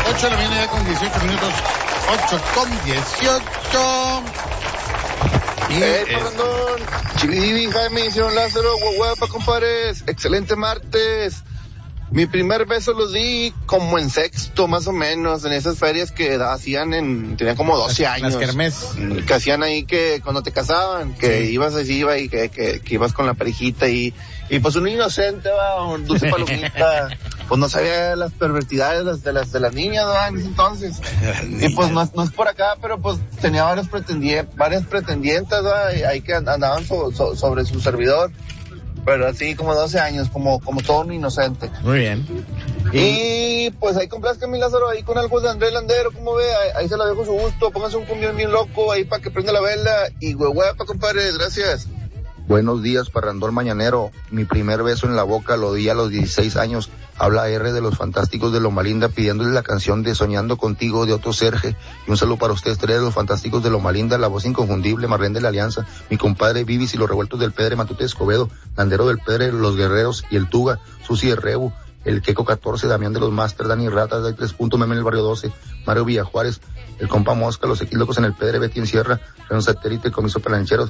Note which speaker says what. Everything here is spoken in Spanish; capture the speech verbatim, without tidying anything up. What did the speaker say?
Speaker 1: ocho de la mañana ya con dieciocho minutos. ocho con dieciocho.
Speaker 2: Y hey, es... Chilibi, Jaime, hicieron Lázaro, guaguapa, compadres. Excelente martes. Mi primer beso los di como en sexto, más o menos, en esas ferias que hacían en, tenía como doce
Speaker 1: las,
Speaker 2: años.
Speaker 1: Las kermés.
Speaker 2: Que hacían ahí que cuando te casaban, que sí. ibas así, iba y que, que, que ibas con la parejita y, y pues un inocente, va, un dulce palomita, pues no sabía las pervertidades de las, de las, de las niñas, va, en ese entonces. Y pues no, no es por acá, pero pues tenía varios pretendientes, varias pretendientes, va, y ahí que andaban so, so, sobre su servidor. Pero así como doce años, como como todo un inocente.
Speaker 1: Muy bien.
Speaker 2: Y, y pues ahí complazca mi Lázaro, ahí con algo de Andrés Landero, como ve, ahí, ahí se la dejo su gusto, póngase un cumbión bien loco, ahí para que prenda la vela, y huehuepa, compadre, gracias.
Speaker 3: Buenos días, parrandón mañanero. Mi primer beso en la boca lo di a los dieciséis años. Habla R de los Fantásticos de Loma Linda pidiéndole la canción de Soñando Contigo de Otto Serge. Y un saludo para ustedes tres de los Fantásticos de Loma Linda, la voz inconfundible, Marlén de la Alianza, mi compadre Vivis y los revueltos del Pedre, Matute Escobedo, Landero del Pedre, los Guerreros y el Tuga, Susi de Rebu, el Queco catorce, Damián de los Master, Dani Ratas, de tres puntos, Meme en el Barrio doce, Mario Villajuárez, el compa Mosca, los Equilocos en el Pedre, Betty en Sierra, Renon Satélite, Comiso Pelancheros,